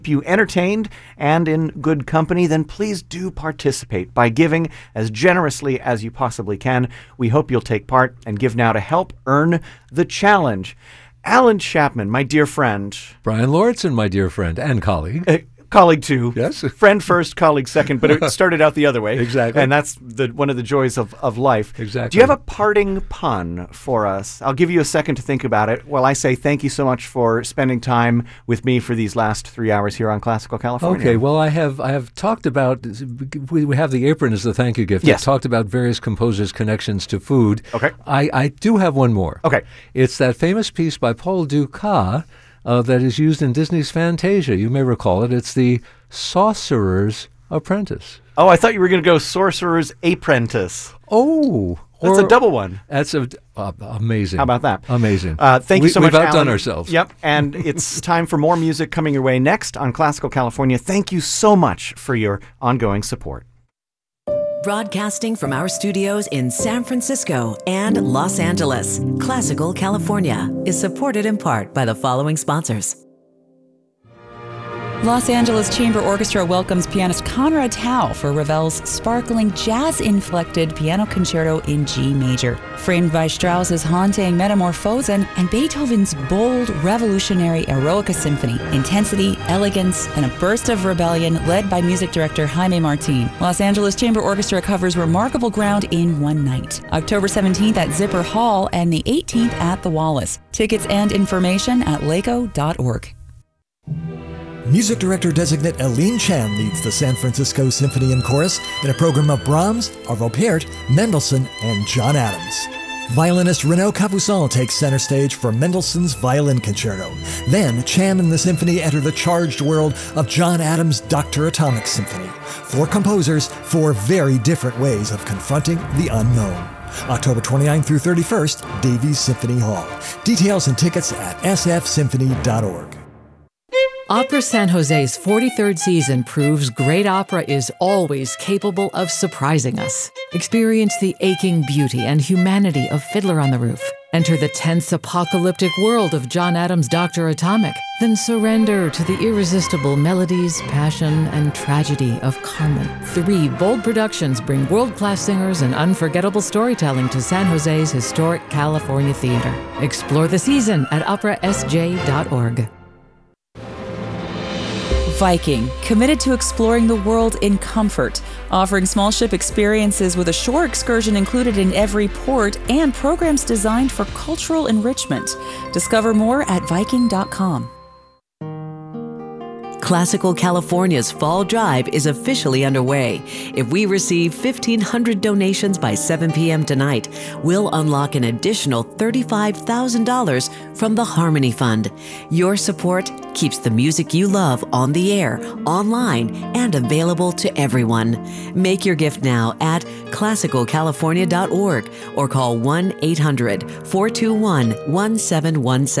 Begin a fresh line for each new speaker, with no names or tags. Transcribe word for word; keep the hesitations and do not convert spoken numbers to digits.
you entertained and in good company, then please do participate by giving as generously as you possibly can. We hope you'll take part and give now to help earn the challenge. Alan Chapman, my dear friend.
Brian Lauritsen, my dear friend and colleague.
Uh, colleague too.
Yes.
Friend first, colleague second, but it started out the other way.
Exactly.
And that's the one of the joys of, of life.
Exactly.
Do you have a parting pun for us? I'll give you a second to think about it while I say thank you so much for spending time with me for these last three hours here on Classical California.
Okay, well, I have I have talked about, we, we have the apron as the thank you gift.
Yes.
I've talked about various composers' connections to food.
Okay.
I, I do have one more.
Okay.
It's that famous piece by Paul Dukas uh, that is used in Disney's Fantasia. You may recall it. It's the Sorcerer's Apprentice.
Oh, I thought you were going to go Sorcerer's Apprentice.
Oh.
That's
or-
a double one.
That's a, uh, amazing.
How about that?
Amazing.
Uh, thank
we,
you so
we've
much,
outdone
Alan.
ourselves.
Yep, and it's time for more music coming your way next on Classical California. Thank you so much for your ongoing support.
Broadcasting from our studios in San Francisco and Los Angeles, Classical California is supported in part by the following sponsors.
Los Angeles Chamber Orchestra welcomes pianist Conrad Tao for Ravel's sparkling jazz-inflected piano concerto in G major. Framed by Strauss's haunting Metamorphosen and Beethoven's bold, revolutionary Eroica Symphony, intensity, elegance, and a burst of rebellion led by music director Jaime Martin. Los Angeles Chamber Orchestra covers remarkable ground in one night. October seventeenth at Zipper Hall and the eighteenth at the Wallace. Tickets and information at laco dot org.
Music director-designate Aline Chan leads the San Francisco Symphony and Chorus in a program of Brahms, Arvo Pärt, Mendelssohn, and John Adams. Violinist Renaud Capuçon takes center stage for Mendelssohn's Violin Concerto. Then, Chan and the symphony enter the charged world of John Adams' Doctor Atomic Symphony. Four composers, four very different ways of confronting the unknown. October twenty-ninth through thirty-first, Davies Symphony Hall. Details and tickets at s f symphony dot org.
Opera San Jose's forty-third season proves great opera is always capable of surprising us. Experience the aching beauty and humanity of Fiddler on the Roof. Enter the tense apocalyptic world of John Adams' Doctor Atomic. Then surrender to the irresistible melodies, passion, and tragedy of Carmen. Three bold productions bring world-class singers and unforgettable storytelling to San Jose's historic California theater. Explore the season at opera s j dot org.
Viking, committed to exploring the world in comfort, offering small ship experiences with a shore excursion included in every port and programs designed for cultural enrichment. Discover more at viking dot com.
Classical California's Fall Drive is officially underway. If we receive fifteen hundred donations by seven p.m. tonight, we'll unlock an additional thirty-five thousand dollars from the Harmony Fund. Your support keeps the music you love on the air, online, and available to everyone. Make your gift now at classical california dot org or call one eight hundred four two one one seven one seven.